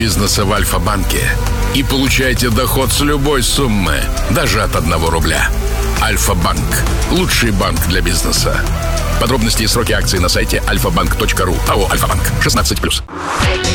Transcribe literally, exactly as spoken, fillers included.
бизнеса в Альфа-банке и получайте доход с любой суммы, даже от одного рубля. Альфа-банк. Лучший банк для бизнеса. Подробности и сроки акций на сайте альфа банк точка ру. АО «Альфа-банк». шестнадцать плюс.